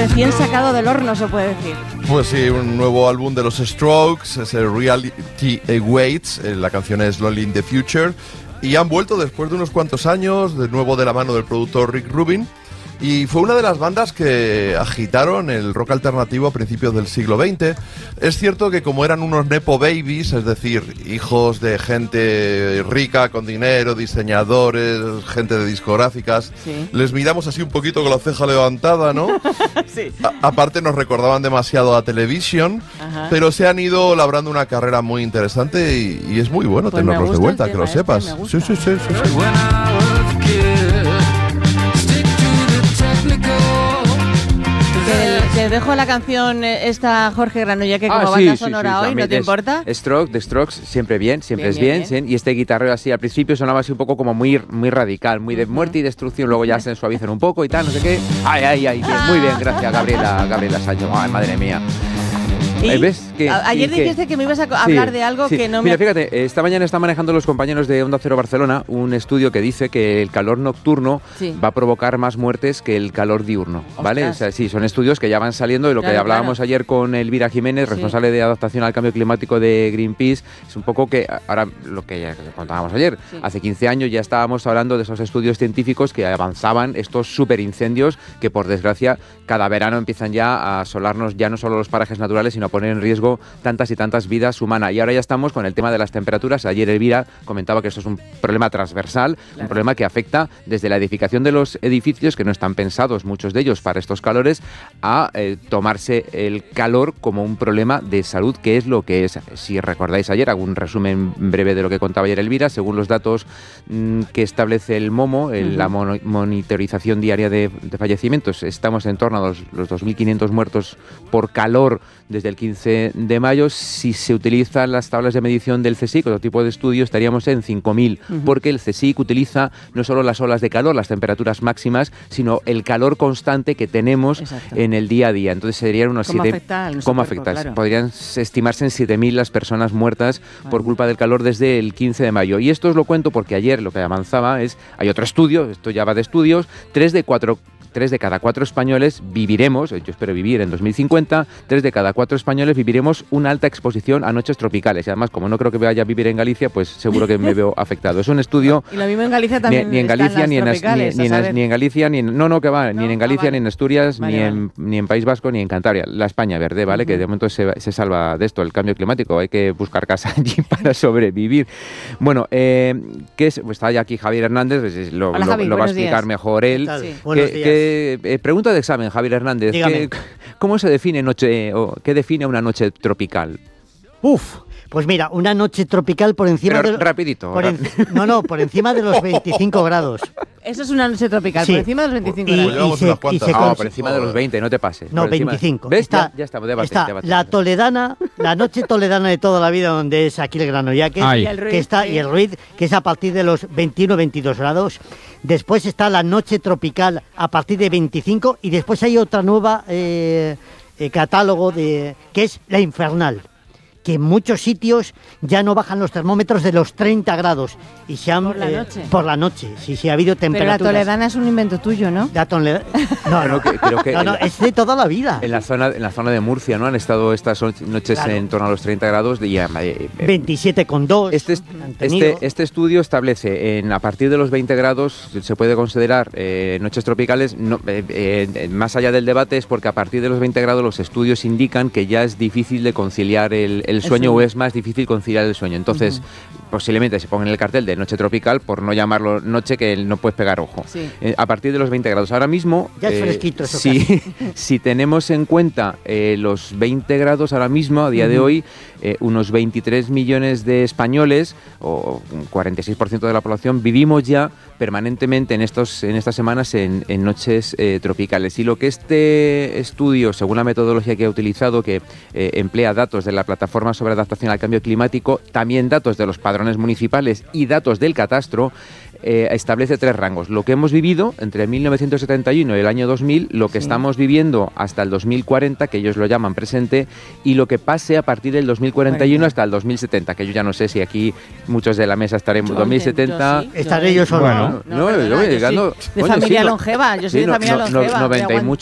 Recién sacado del horno, se puede decir. Pues sí, un nuevo álbum de los Strokes, es el Reality Awaits, la canción es Lonely in the Future, y han vuelto después de unos cuantos años, de nuevo de la mano del productor Rick Rubin, y fue una de las bandas que agitaron el rock alternativo a principios del siglo XX. Es cierto que como eran unos nepo babies, es decir, hijos de gente rica, con dinero, diseñadores, gente de discográficas, sí, les miramos así un poquito con la ceja levantada, ¿no? Sí. Aparte nos recordaban demasiado a Television, pero se han ido labrando una carrera muy interesante y es muy bueno pues tenerlos de vuelta, que lo sepas. Sí. Te dejo la canción esta, Jorge Granollers, que como banda sonora hoy, ¿no te importa? The Strokes, siempre bien, es bien. Y este guitarrero así, al principio sonaba así un poco como muy radical, muy de muerte y destrucción, luego ya se suavizan un poco y tal, no sé qué. Ay, bien, muy bien, gracias Gabriela Sancho, ay, madre mía. ¿Ves? Ayer dijiste que me ibas a hablar de algo que no me... Mira, fíjate, esta mañana están manejando los compañeros de Onda Cero Barcelona un estudio que dice que el calor nocturno va a provocar más muertes que el calor diurno, ¿vale? O sea, sí, son estudios que ya van saliendo de lo que hablábamos ayer con Elvira Jiménez, responsable de adaptación al cambio climático de Greenpeace. Es un poco que, ahora lo que ya contábamos ayer, hace 15 años ya estábamos hablando de esos estudios científicos que avanzaban estos superincendios que, por desgracia, cada verano empiezan ya a asolarnos ya no solo los parajes naturales, sino a poner en riesgo tantas y tantas vidas humanas. Y ahora ya estamos con el tema de las temperaturas. Ayer Elvira comentaba que esto es un problema transversal, un problema que afecta desde la edificación de los edificios, que no están pensados muchos de ellos para estos calores, a tomarse el calor como un problema de salud, que es lo que es. Si recordáis ayer, hago un resumen breve de lo que contaba ayer Elvira. Según los datos que establece el MOMO, la monitorización diaria de fallecimientos, estamos en torno a los 2.500 muertos por calor desde el 15 de mayo. Si se utilizan las tablas de medición del CSIC, otro tipo de estudio, estaríamos en 5.000, porque el CSIC utiliza no solo las olas de calor, las temperaturas máximas, sino el calor constante que tenemos en el día a día. Entonces serían unos 7.000. ¿Cómo afecta? Claro. Podrían estimarse en 7.000 las personas muertas por culpa del calor desde el 15 de mayo. Y esto os lo cuento porque ayer lo que avanzaba es, hay otro estudio, esto ya va de estudios, 3 de cada 4 españoles viviremos, yo espero vivir en 2050, 3 de cada 4 españoles viviremos una alta exposición a noches tropicales. Y además, como no creo que vaya a vivir en Galicia, pues seguro que me veo afectado. Es un estudio... Y lo mismo en Galicia también. Ni en Galicia, ni en Galicia, ni en... No, que va, ni en Galicia, ni en Asturias, ni en País Vasco, ni en Cantabria. La España verde, ¿vale? Que de momento se salva de esto, el cambio climático. Hay que buscar casa allí para sobrevivir. Bueno, ¿qué es? Pues está ya aquí Javier Hernández, lo va a explicar mejor él. Buenos días. Pregunta de examen, Javier Hernández. ¿Cómo se define qué define una noche tropical? Pues mira, una noche tropical por encima de... Rapidito. Por encima de los 25 grados. Eso es una noche tropical, por encima de los 25 grados. Por encima de los 20, no te pases. No, 25. ¿Ves? Ya está, debate. La toledana, la noche toledana de toda la vida, donde es aquí el Granollers, y el Ruiz, que es a partir de los 21-22 grados. Después está la noche tropical a partir de 25 y después hay otra nueva catálogo que es la infernal, que en muchos sitios ya no bajan los termómetros de los 30 grados y se han por la noche, sí ha habido temperaturas. Pero la toledana es un invento tuyo, ¿no? La toledana creo que es de toda la vida. En la zona de Murcia, ¿no? Han estado estas noches en torno a los 30 grados y 27,2. Este estudio establece a partir de los 20 grados se puede considerar noches tropicales. Más allá del debate es porque a partir de los 20 grados los estudios indican que ya es difícil de conciliar el sueño, o es más difícil conciliar el sueño. Entonces, posiblemente se ponga en el cartel de noche tropical, por no llamarlo noche, que no puedes pegar ojo. A partir de los 20 grados. Ahora mismo, ya es fresquito eso. Si tenemos en cuenta los 20 grados ahora mismo, a día de hoy, unos 23 millones de españoles, o un 46% de la población, vivimos ya permanentemente en estas semanas en noches tropicales. Y lo que este estudio, según la metodología que ha utilizado, que emplea datos de la Plataforma sobre Adaptación al Cambio Climático, también datos de los padrones municipales y datos del catastro, establece 3 rangos. Lo que hemos vivido entre 1971 y el año 2000, lo que estamos viviendo hasta el 2040, que ellos lo llaman presente, y lo que pase a partir del 2041 hasta el 2070, que yo ya no sé si aquí muchos de la mesa estaremos 2070. Estaré yo solo. Bueno, yo voy llegando. De familia longeva, yo soy de familia longeva.